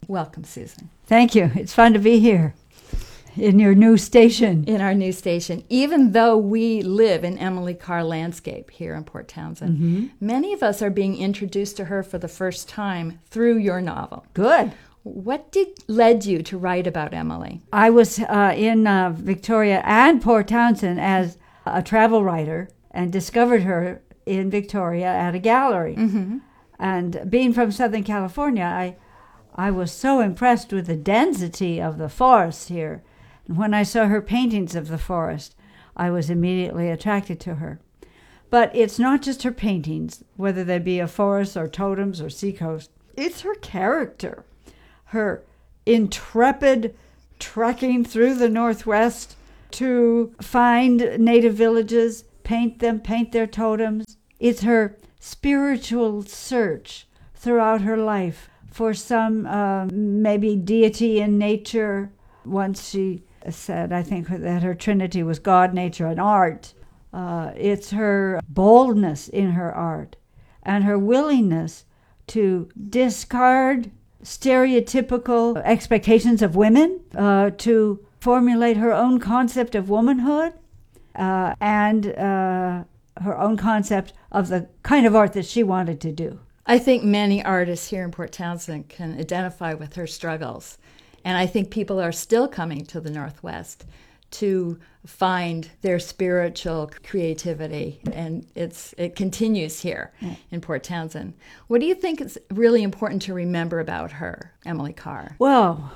Welcome, Susan. Thank you. It's fun to be here in your new station. In our new station. Even though we live in Emily Carr landscape here in Port Townsend, many of us are being introduced to her for the first time through your novel. Good. What led you to write about Emily? I was in Victoria and Port Townsend as a travel writer and discovered her in Victoria at a gallery. And being from Southern California, I was so impressed with the density of the forest here. And when I saw her paintings of the forest, I was immediately attracted to her. But it's not just her paintings, whether they be of forests or totems or seacoast. It's her character, her intrepid trekking through the Northwest to find native villages, paint them, paint their totems. It's her spiritual search throughout her life for some maybe deity in nature. Once she said, I think, that her trinity was God, nature, and art. It's her boldness in her art and her willingness to discard stereotypical expectations of women, to formulate her own concept of womanhood, and her own concept of the kind of art that she wanted to do. I think many artists here in Port Townsend can identify with her struggles. And I think people are still coming to the Northwest to find their spiritual creativity. And it continues here in Port Townsend. What do you think is really important to remember about her, Emily Carr? Well,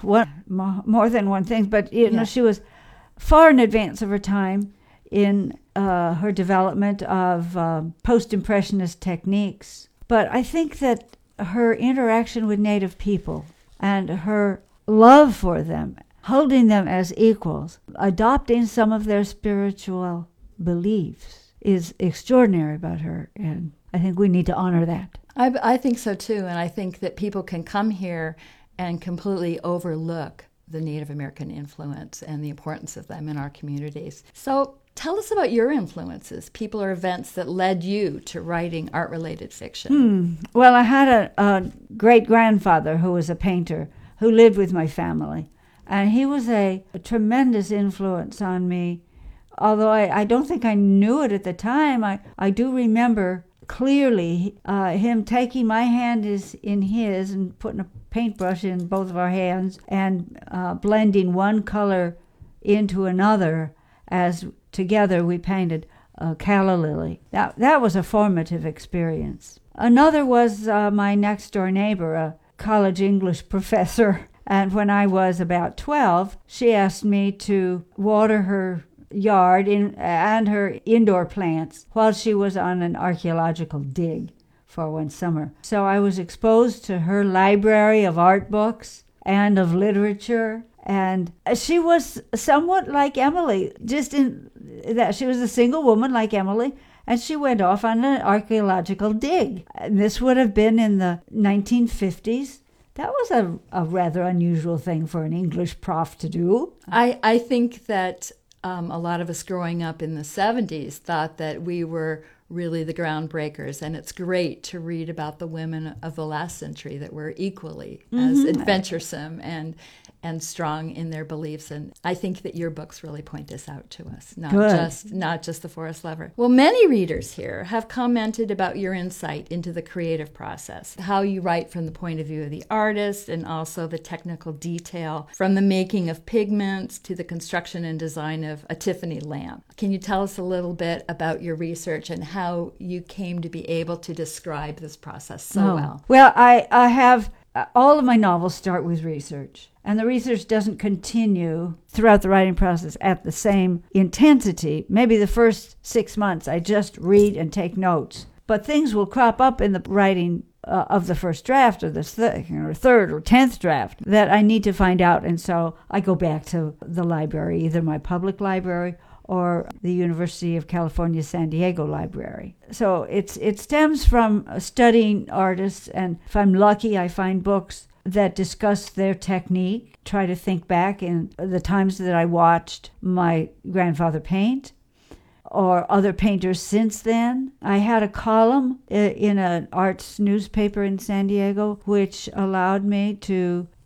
more than one thing, but she was far in advance of her time in her development of post-impressionist techniques. But I think that her interaction with Native people and her love for them, holding them as equals, adopting some of their spiritual beliefs, is extraordinary about her, and I think we need to honor that. I think so too, and I think that people can come here and completely overlook the Native American influence and the importance of them in our communities. So tell us about your influences, people or events that led you to writing art-related fiction. Well, I had a great-grandfather who was a painter who lived with my family, and he was a tremendous influence on me. Although I don't think I knew it at the time, I do remember clearly him taking my hand in his and putting a paintbrush in both of our hands and blending one color into another as together we painted a calla lily. That was a formative experience. Another was my next door neighbor, a college English professor, and when I was about 12, she asked me to water her yard and her indoor plants while she was on an archaeological dig for one summer. So I was exposed to her library of art books and of literature, and she was somewhat like Emily, just in that she was a single woman like Emily, and she went off on an archaeological dig. And this would have been in the 1950s. That was a rather unusual thing for an English prof to do. I think that a lot of us growing up in the 70s thought that we were really the groundbreakers, and it's great to read about the women of the last century that were equally as adventuresome and strong in their beliefs. And I think that your books really point this out to us, not just The Forest Lover. Well, many readers here have commented about your insight into the creative process, how you write from the point of view of the artist, and also the technical detail from the making of pigments to the construction and design of a Tiffany lamp. Can you tell us a little bit about your research and how you came to be able to describe this process so well? Well, I have all of my novels start with research, and the research doesn't continue throughout the writing process at the same intensity. Maybe the first 6 months I just read and take notes, but things will crop up in the writing of the first draft or the second or third or 10th draft that I need to find out, and so I go back to the library, either my public library or the University of California, San Diego library. So it stems from studying artists, and if I'm lucky, I find books that discuss their technique, try to think back in the times that I watched my grandfather paint, or other painters since then. I had a column in an arts newspaper in San Diego, which allowed me to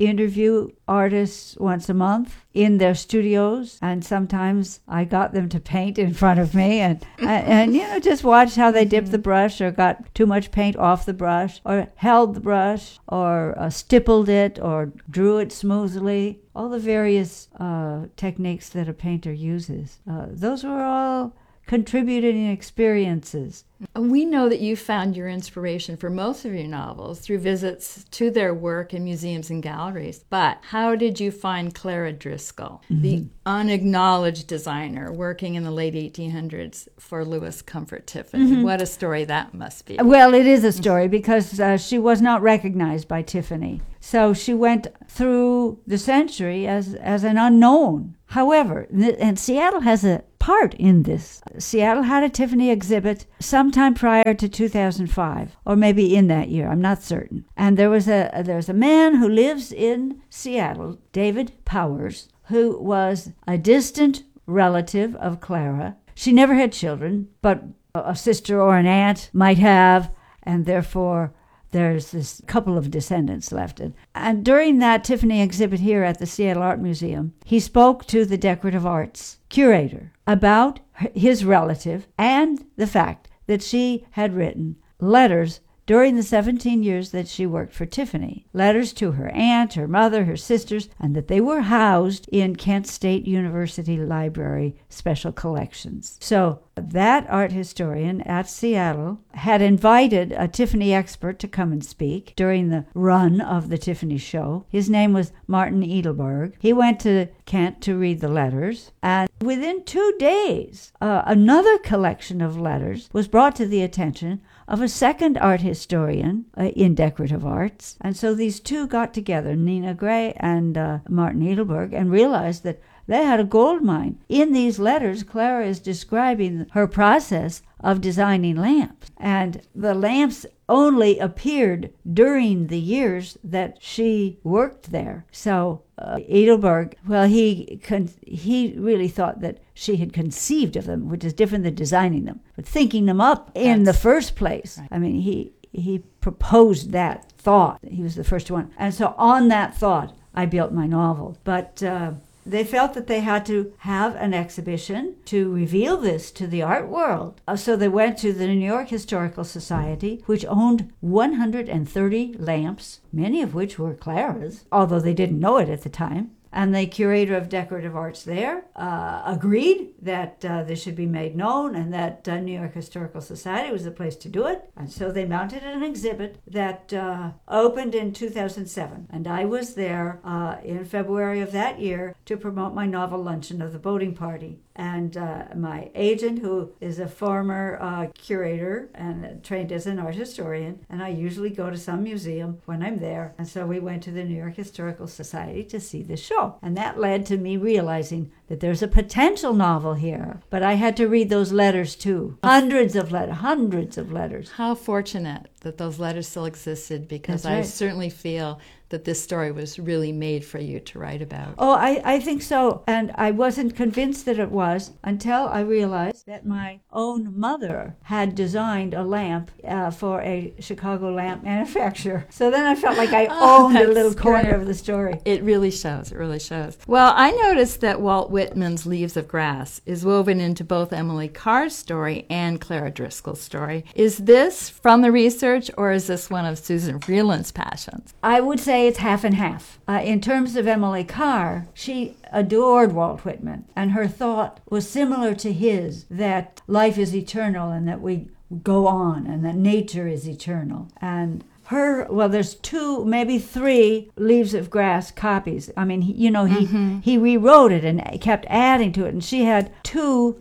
interview artists once a month in their studios, and sometimes I got them to paint in front of me and just watch how they dipped the brush or got too much paint off the brush or held the brush or stippled it or drew it smoothly. All the various techniques that a painter uses. Those were all contributing experiences. We know that you found your inspiration for most of your novels through visits to their work in museums and galleries. But how did you find Clara Driscoll, the unacknowledged designer working in the late 1800s for Louis Comfort Tiffany? What a story that must be. Well, it is a story because she was not recognized by Tiffany. So she went through the century as an unknown. However, and Seattle has a part in this. Seattle had a Tiffany exhibit sometime prior to 2005, or maybe in that year. I'm not certain. And there's a man who lives in Seattle, David Powers, who was a distant relative of Clara. She never had children, but a sister or an aunt might have, and therefore there's this couple of descendants left. And during that Tiffany exhibit here at the Seattle Art Museum, he spoke to the decorative arts curator about his relative and the fact that she had written letters during the 17 years that she worked for Tiffany, letters to her aunt, her mother, her sisters, and that they were housed in Kent State University Library special collections. So that art historian at Seattle had invited a Tiffany expert to come and speak during the run of the Tiffany show. His name was Martin Edelberg. He went to Kent to read the letters, and within 2 days, another collection of letters was brought to the attention of a second art historian in decorative arts. And so these two got together, Nina Gray and Martin Edelberg, and realized that they had a gold mine. In these letters, Clara is describing her process of designing lamps. And the lamps only appeared during the years that she worked there. So Edelberg, well, he really thought that she had conceived of them, which is different than designing them, but thinking them up in the first place. Right. I mean, he proposed that thought. He was the first one. And so on that thought, I built my novel. But they felt that they had to have an exhibition to reveal this to the art world. So they went to the New York Historical Society, which owned 130 lamps, many of which were Clara's, although they didn't know it at the time. And the curator of decorative arts there agreed that this should be made known and that New York Historical Society was the place to do it. And so they mounted an exhibit that opened in 2007. And I was there in February of that year to promote my novel Luncheon of the Boating Party. And my agent, who is a former curator and trained as an art historian, and I usually go to some museum when I'm there. And so we went to the New York Historical Society to see the show. And that led to me realizing that there's a potential novel here. But I had to read those letters too. Hundreds of letters. How fortunate that those letters still existed, because I certainly feel that this story was really made for you to write about. Oh, I think so. And I wasn't convinced that it was until I realized that my own mother had designed a lamp for a Chicago lamp manufacturer. So then I felt like I owned a little corner of the story. It really shows. It really shows. Well, I noticed that Walt Whitman's Leaves of Grass is woven into both Emily Carr's story and Clara Driscoll's story. Is this from the research, or is this one of Susan Freeland's passions? I would say it's half and half. In terms of Emily Carr, she adored Walt Whitman, and her thought was similar to his, that life is eternal and that we go on and that nature is eternal. And there's 2, maybe 3 Leaves of Grass copies. I mean, he rewrote it and kept adding to it, and she had 2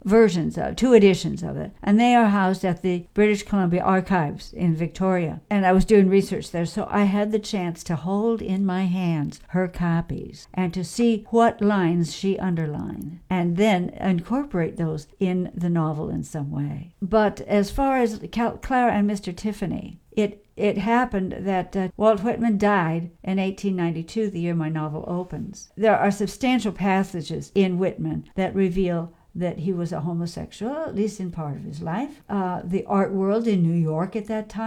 editions of it, and they are housed at the British Columbia Archives in Victoria. And I was doing research there, so I had the chance to hold in my hands her copies and to see what lines she underlined, and then incorporate those in the novel in some way. But as far as Clara and Mr. Tiffany, it happened that Walt Whitman died in 1892, the year my novel opens. There are substantial passages in Whitman that reveal that he was a homosexual, at least in part of his life. The art world in New York at that time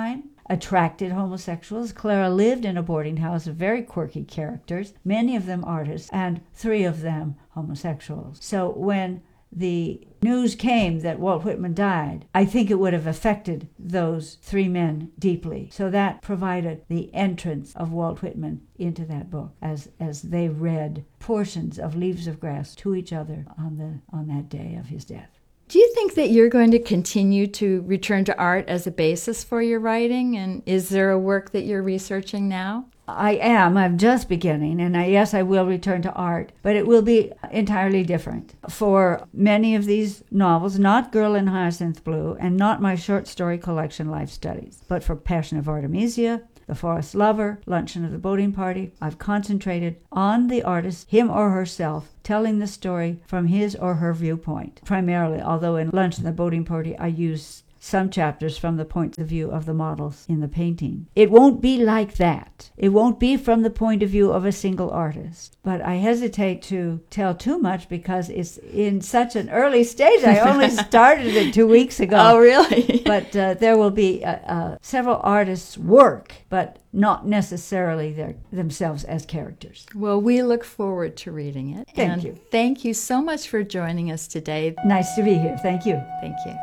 attracted homosexuals. Clara lived in a boarding house of very quirky characters, many of them artists, and 3 of them homosexuals. So when the news came that Walt Whitman died, I think it would have affected those 3 men deeply. So that provided the entrance of Walt Whitman into that book as they read portions of Leaves of Grass to each other on that day of his death. Do you think that you're going to continue to return to art as a basis for your writing? And is there a work that you're researching now? I am. I'm just beginning, and yes, I will return to art, but it will be entirely different. For many of these novels, not Girl in Hyacinth Blue and not my short story collection, Life Studies, but for Passion of Artemisia, The Forest Lover, Luncheon of the Boating Party, I've concentrated on the artist, him or herself, telling the story from his or her viewpoint, primarily, although in Luncheon of the Boating Party I use some chapters from the point of view of the models in the painting. It won't be like that. It won't be from the point of view of a single artist. But I hesitate to tell too much because it's in such an early stage. I only started it 2 weeks ago. Oh, really? But there will be several artists' work, but not necessarily themselves as characters. Well, we look forward to reading it. Thank you. Thank you so much for joining us today. Nice to be here. Thank you. Thank you.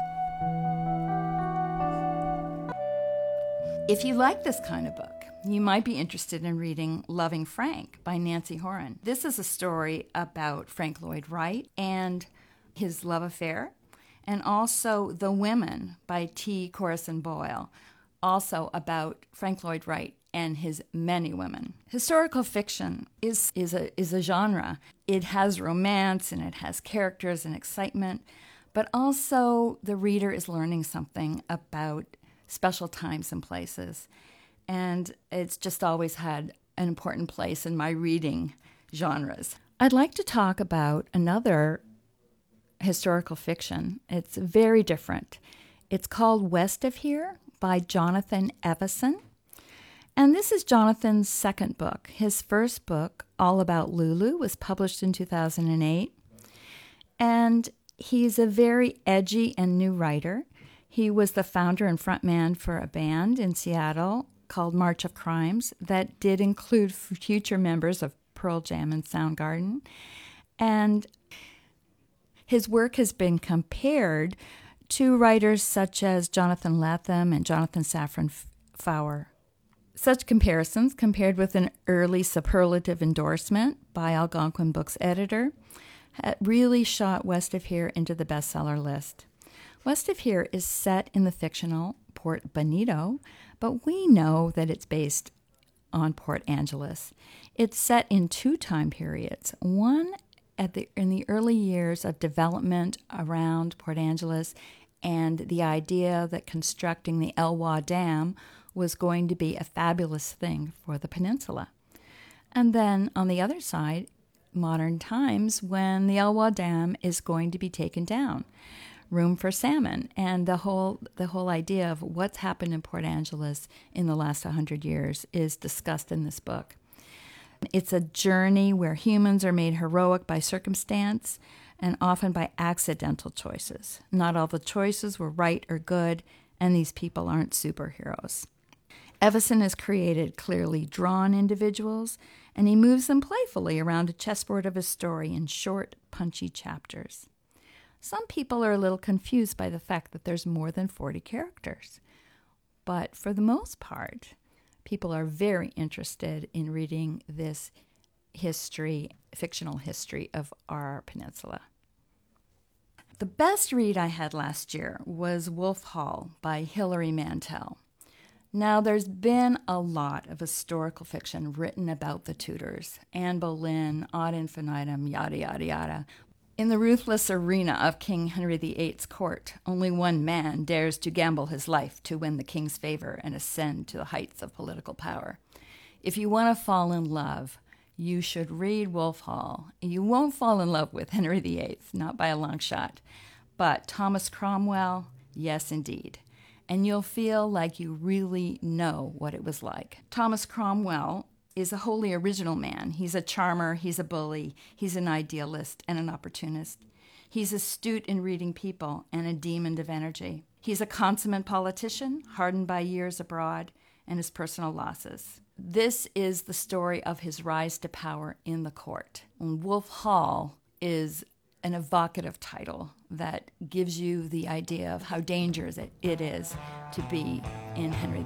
If you like this kind of book, you might be interested in reading Loving Frank by Nancy Horan. This is a story about Frank Lloyd Wright and his love affair, and also The Women by T. Corson Boyle, also about Frank Lloyd Wright and his many women. Historical fiction is a genre. It has romance and it has characters and excitement, but also the reader is learning something about special times and places. And it's just always had an important place in my reading genres. I'd like to talk about another historical fiction. It's very different. It's called West of Here by Jonathan Evison. And this is Jonathan's second book. His first book, All About Lulu, was published in 2008. And he's a very edgy and new writer. He was the founder and frontman for a band in Seattle called March of Crimes that did include future members of Pearl Jam and Soundgarden. And his work has been compared to writers such as Jonathan Lethem and Jonathan Safran Foer. Such comparisons, compared with an early superlative endorsement by Algonquin Books editor, had really shot West of Here into the bestseller list. West of Here is set in the fictional Port Bonito, but we know that it's based on Port Angeles. It's set in 2 time periods. One in the early years of development around Port Angeles and the idea that constructing the Elwha Dam was going to be a fabulous thing for the peninsula. And then on the other side, modern times when the Elwha Dam is going to be taken down. Room for salmon, and the whole idea of what's happened in Port Angeles in the last 100 years is discussed in this book. It's a journey where humans are made heroic by circumstance and often by accidental choices. Not all the choices were right or good, and these people aren't superheroes. Evison has created clearly drawn individuals, and he moves them playfully around a chessboard of his story in short, punchy chapters. Some people are a little confused by the fact that there's more than 40 characters. But for the most part, people are very interested in reading this fictional history of our peninsula. The best read I had last year was Wolf Hall by Hilary Mantel. Now, there's been a lot of historical fiction written about the Tudors, Anne Boleyn, ad infinitum, yada, yada, yada. In the ruthless arena of King Henry VIII's court, only one man dares to gamble his life to win the king's favor and ascend to the heights of political power. If you want to fall in love, you should read Wolf Hall. You won't fall in love with Henry VIII, not by a long shot. But Thomas Cromwell, yes, indeed. And you'll feel like you really know what it was like. Thomas Cromwell is a wholly original man. He's a charmer, he's a bully, he's an idealist and an opportunist. He's astute in reading people and a demon of energy. He's a consummate politician, hardened by years abroad and his personal losses. This is the story of his rise to power in the court. And Wolf Hall is an evocative title that gives you the idea of how dangerous it is to be in Henry